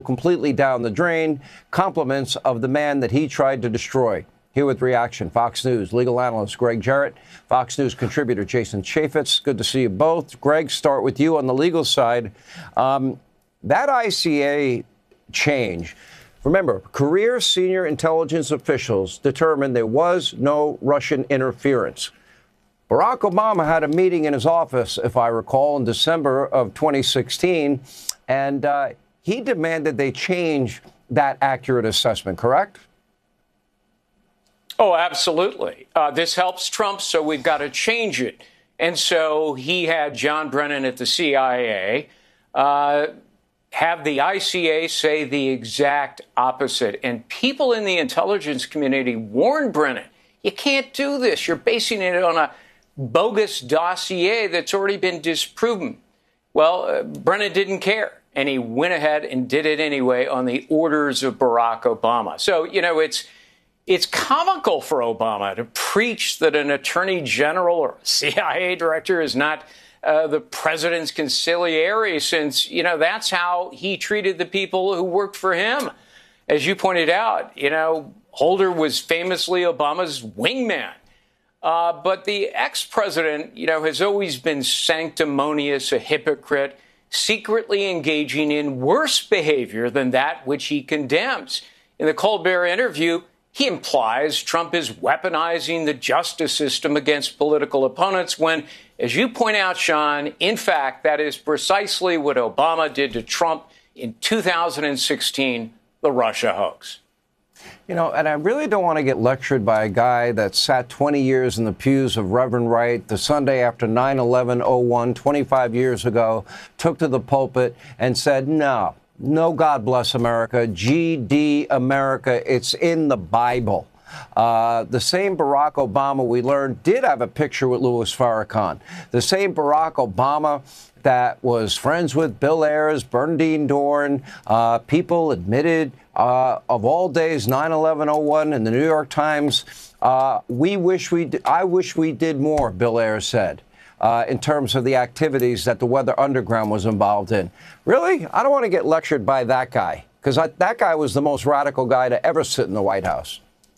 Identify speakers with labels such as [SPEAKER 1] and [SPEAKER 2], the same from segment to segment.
[SPEAKER 1] completely down the drain. Compliments of the man that he tried to destroy. Here with reaction, Fox News legal analyst Greg Jarrett, Fox News contributor Jason Chaffetz. Good to see you both. Greg, start with you on the legal side. That ICA change, remember, career senior intelligence officials determined there was no Russian interference. Barack Obama had a meeting in his office, if I recall, in December of 2016, and he demanded they change that accurate assessment, correct?
[SPEAKER 2] Oh, absolutely. This helps Trump, so we've got to change it. And so he had John Brennan at the CIA have the ICA say the exact opposite. And people in the intelligence community warned Brennan, you can't do this. You're basing it on a bogus dossier that's already been disproven. Well, Brennan didn't care, and he went ahead and did it anyway on the orders of Barack Obama. So, you know, it's comical for Obama to preach that an attorney general or CIA director is not the president's consigliere, since, you know, that's how he treated the people who worked for him. As you pointed out, you know, Holder was famously Obama's wingman. But the ex-president, you know, has always been sanctimonious, a hypocrite, secretly engaging in worse behavior than that which he condemns. In the Colbert interview, he implies Trump is weaponizing the justice system against political opponents when, as you point out, Sean, in fact, that is precisely what Obama did to Trump in 2016, the Russia hoax.
[SPEAKER 1] You know, and I really don't want to get lectured by a guy that sat 20 years in the pews of Reverend Wright the Sunday after 9/11/01, 25 years ago, took to the pulpit and said, no, God bless America, GD America, it's in the Bible. The same Barack Obama, we learned, did have a picture with Louis Farrakhan. The same Barack Obama that was friends with Bill Ayers, Bernardine Dohrn, people admitted of all days, 9/11/01 in the New York Times. I wish we did more, Bill Ayers said, in terms of the activities that the Weather Underground was involved in. Really? I don't want to get lectured by that guy, because that guy was the most radical guy to ever sit in the White House.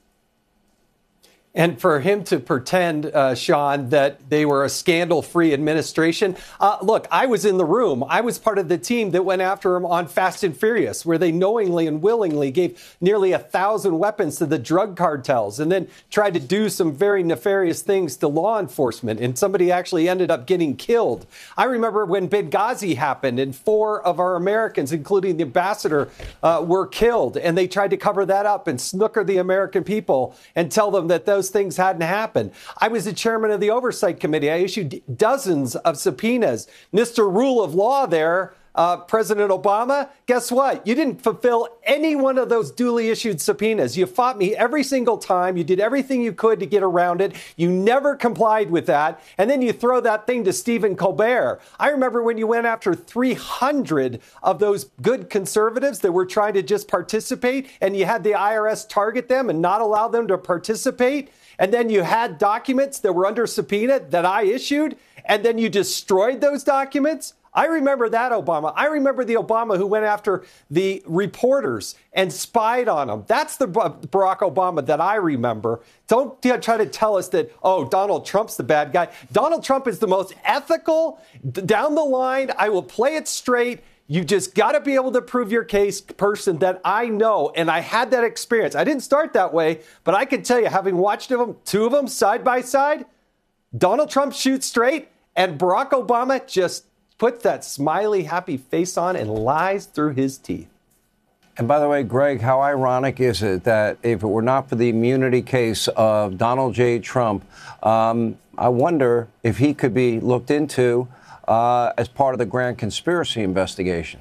[SPEAKER 3] And for him to pretend, Sean, that they were a scandal-free administration. Look, I was in the room. I was part of the team that went after him on Fast and Furious, where they knowingly and willingly gave nearly 1,000 weapons to the drug cartels and then tried to do some very nefarious things to law enforcement. And somebody actually ended up getting killed. I remember when Benghazi happened and 4 of our Americans, including the ambassador, were killed. And they tried to cover that up and snooker the American people and tell them that those things hadn't happened. I was the chairman of the Oversight Committee. I issued dozens of subpoenas. Mr. Rule of Law there, President Obama, guess what? You didn't fulfill any one of those duly issued subpoenas. You fought me every single time. You did everything you could to get around it. You never complied with that. And then you throw that thing to Stephen Colbert. I remember when you went after 300 of those good conservatives that were trying to just participate, and you had the IRS target them and not allow them to participate. And then you had documents that were under subpoena that I issued, and then you destroyed those documents. I remember that Obama. I remember the Obama who went after the reporters and spied on them. That's the Barack Obama that I remember. Don't try to tell us that, oh, Donald Trump's the bad guy. Donald Trump is the most ethical, down the line, I will play it straight. You just got to be able to prove your case person that I know. And I had that experience. I didn't start that way, but I can tell you, having watched them, 2 of them side by side, Donald Trump shoots straight and Barack Obama just puts that smiley, happy face on and lies through his teeth.
[SPEAKER 1] And by the way, Greg, how ironic is it that if it were not for the immunity case of Donald J. Trump, I wonder if he could be looked into as part of the grand conspiracy investigation?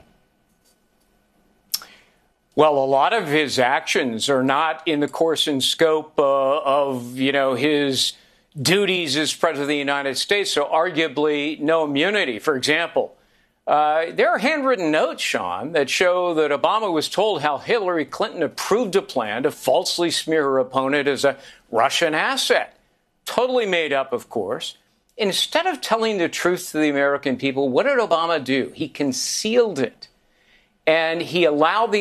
[SPEAKER 2] Well, a lot of his actions are not in the course and scope of, you know, his duties as president of the United States. So arguably no immunity. For example, there are handwritten notes, Sean, that show that Obama was told how Hillary Clinton approved a plan to falsely smear her opponent as a Russian asset. Totally made up, of course. Instead of telling the truth to the American people, what did Obama do? He concealed it. and he allowed the